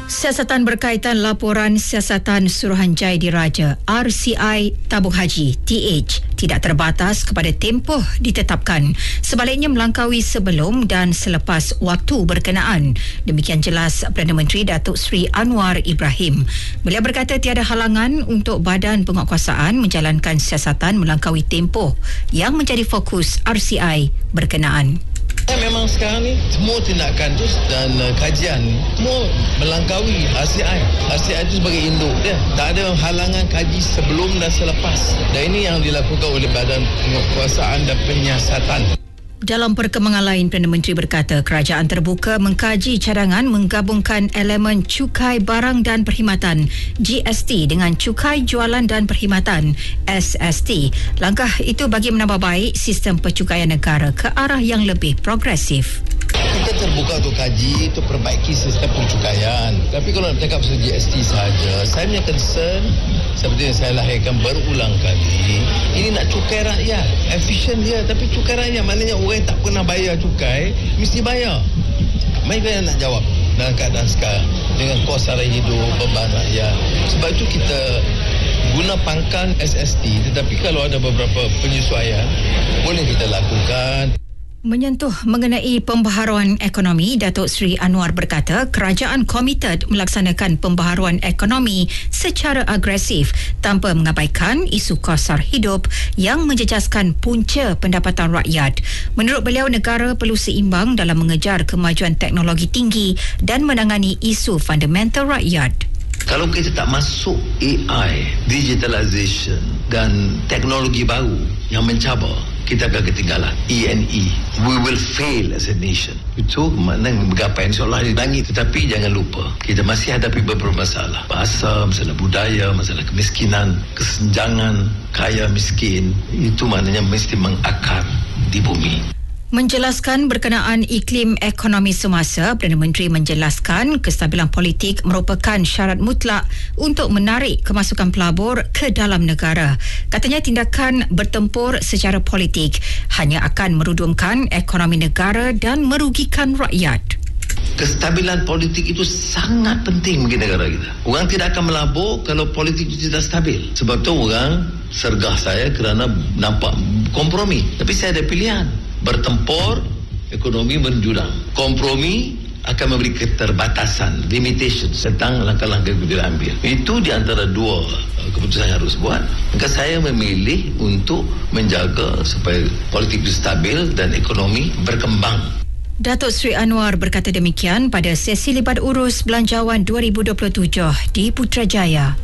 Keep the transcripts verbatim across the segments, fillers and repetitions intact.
Siasatan berkaitan laporan siasatan Suruhanjaya Diraja R C I Tabung Haji T H tidak terbatas kepada tempoh ditetapkan, sebaliknya melangkaui sebelum dan selepas waktu berkenaan. Demikian jelas Perdana Menteri Datuk Seri Anwar Ibrahim. Beliau berkata tiada halangan untuk badan penguatkuasaan menjalankan siasatan melangkaui tempoh yang menjadi fokus R C I berkenaan. Memang sekarang ni semua tindakan tu dan uh, kajian semua melangkaui R C I. R C I itu sebagai induk dia. Tak ada halangan kaji sebelum dan selepas. Dan ini yang dilakukan oleh Badan Penguatkuasaan dan Penyiasatan. Dalam perkembangan lain, Perdana Menteri berkata kerajaan terbuka mengkaji cadangan menggabungkan elemen cukai barang dan perkhidmatan G S T dengan cukai jualan dan perkhidmatan S S T. Langkah itu bagi menambah baik sistem pencukaian negara ke arah yang lebih progresif. Kita terbuka untuk kaji, untuk perbaiki sistem pencukaian. Tapi kalau nak cakap pasal G S T sahaja, saya punya concern seperti yang saya lahirkan berulang kali, ini nak cukai rakyat, efisien dia, tapi cukai rakyat maknanya orang yang tak pernah bayar cukai mesti bayar. Mereka yang nak jawab dalam keadaan sekarang dengan kos sara hidup, beban rakyat. Sebab itu kita guna pangkal S S T, tetapi kalau ada beberapa penyesuaian boleh kita lakukan. Menyentuh mengenai pembaharuan ekonomi, Datuk Seri Anwar berkata kerajaan komited melaksanakan pembaharuan ekonomi secara agresif tanpa mengabaikan isu kos sara hidup yang menjejaskan punca pendapatan rakyat. Menurut beliau, negara perlu seimbang dalam mengejar kemajuan teknologi tinggi dan menangani isu fundamental rakyat. Kalau kita tak masuk A I, digitalization dan teknologi baru yang mencabar, kita akan ketinggalan. E and E, we will fail as a nation. Itu maknanya menggapai insyaAllah di langit. Tetapi jangan lupa, kita masih hadapi beberapa masalah. Bahasa, masalah budaya, masalah kemiskinan, kesenjangan, kaya miskin. Itu maknanya mesti mengakar di bumi. Menjelaskan berkenaan iklim ekonomi semasa, Perdana Menteri menjelaskan kestabilan politik merupakan syarat mutlak untuk menarik kemasukan pelabur ke dalam negara. Katanya tindakan bertempur secara politik hanya akan merudumkan ekonomi negara dan merugikan rakyat. Kestabilan politik itu sangat penting bagi negara kita. Orang tidak akan melabur kalau politik itu tidak stabil. Sebab tu orang sergah saya kerana nampak kompromi. Tapi saya ada pilihan. Bertempur, ekonomi menjurang. Kompromi akan memberi keterbatasan, limitation tentang langkah-langkah yang kita ambil. Itu di antara dua keputusan yang harus buat. Maka saya memilih untuk menjaga supaya politik itu stabil dan ekonomi berkembang. Datuk Seri Anwar berkata demikian pada sesi libat urus Belanjawan dua ribu dua puluh tujuh di Putrajaya.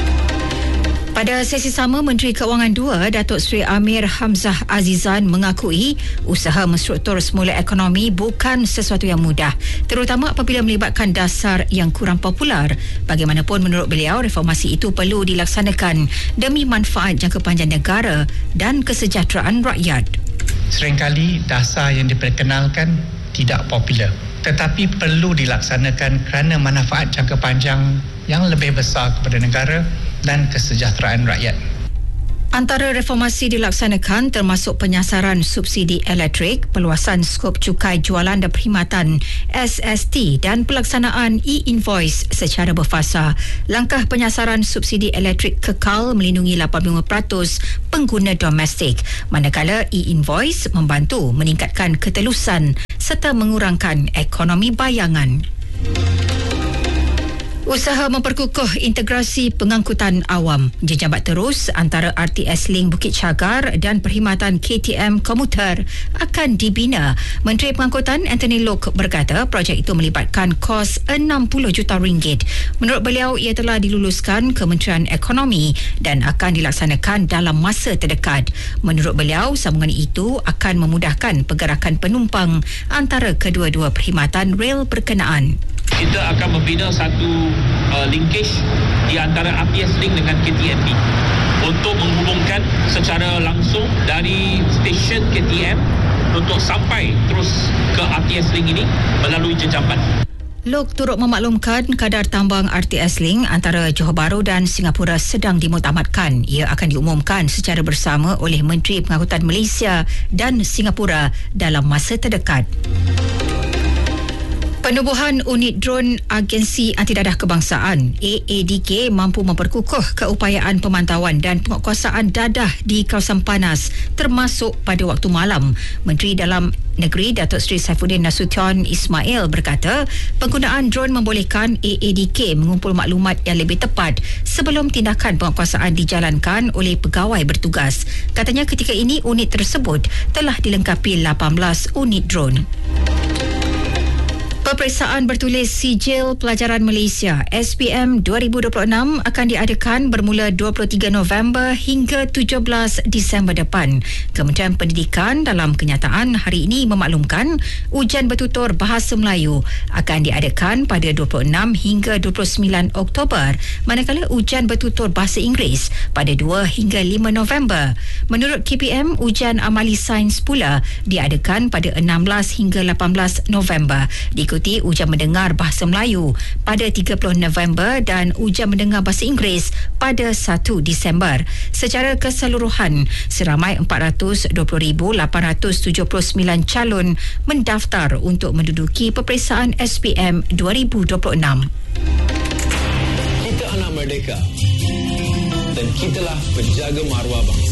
Pada sesi sama, Menteri Keuangan dua, Datuk Seri Amir Hamzah Azizan mengakui usaha menstruktur semula ekonomi bukan sesuatu yang mudah, terutama apabila melibatkan dasar yang kurang popular. Bagaimanapun, menurut beliau, reformasi itu perlu dilaksanakan demi manfaat jangka panjang negara dan kesejahteraan rakyat. Seringkali dasar yang diperkenalkan tidak popular, tetapi perlu dilaksanakan kerana manfaat jangka panjang yang lebih besar kepada negara dan kesejahteraan rakyat. Antara reformasi dilaksanakan termasuk penyasaran subsidi elektrik, perluasan skop cukai jualan dan perkhidmatan S S T dan pelaksanaan e-invoice secara berfasa. Langkah penyasaran subsidi elektrik kekal melindungi lapan puluh lima peratus pengguna domestik, manakala e-invoice membantu meningkatkan ketelusan serta mengurangkan ekonomi bayangan. Usaha memperkukuh integrasi pengangkutan awam jejambat terus antara R T S Link Bukit Cagar dan perkhidmatan K T M komuter akan dibina. Menteri Pengangkutan Anthony Loke berkata projek itu melibatkan kos enam puluh juta ringgit. Menurut beliau, ia telah diluluskan Kementerian Ekonomi dan akan dilaksanakan dalam masa terdekat. Menurut beliau, sambungan itu akan memudahkan pergerakan penumpang antara kedua-dua perkhidmatan rel berkenaan. Kita akan membina satu uh, linkage di antara R T S Link dengan K T M B untuk menghubungkan secara langsung dari stesen K T M untuk sampai terus ke R T S Link ini melalui jejambat. Lok turut memaklumkan kadar tambang R T S Link antara Johor Bahru dan Singapura sedang dimutamatkan. Ia akan diumumkan secara bersama oleh Menteri Pengangkutan Malaysia dan Singapura dalam masa terdekat. Penubuhan unit dron Agensi Antidadah Kebangsaan A A D K mampu memperkukuh keupayaan pemantauan dan penguatkuasaan dadah di kawasan panas termasuk pada waktu malam. Menteri Dalam Negeri Datuk Seri Saifuddin Nasution Ismail berkata penggunaan dron membolehkan A A D K mengumpul maklumat yang lebih tepat sebelum tindakan penguatkuasaan dijalankan oleh pegawai bertugas. Katanya ketika ini unit tersebut telah dilengkapi lapan belas unit dron. Peperiksaan bertulis Sijil Pelajaran Malaysia S P M dua ribu dua puluh enam akan diadakan bermula dua puluh tiga November hingga tujuh belas Disember depan. Kementerian Pendidikan dalam kenyataan hari ini memaklumkan ujian bertutur Bahasa Melayu akan diadakan pada dua puluh enam hingga dua puluh sembilan Oktober, manakala ujian bertutur Bahasa Inggeris pada dua hingga lima November. Menurut K P M, ujian amali sains pula diadakan pada enam belas hingga lapan belas November. Diikuti ujian mendengar Bahasa Melayu pada tiga puluh November dan ujian mendengar Bahasa Inggeris pada satu Disember. Secara keseluruhan, seramai empat ratus dua puluh ribu lapan ratus tujuh puluh sembilan calon mendaftar untuk menduduki peperiksaan S P M dua ribu dua puluh enam. Kita anak merdeka dan kitalah penjaga maruah bangsa.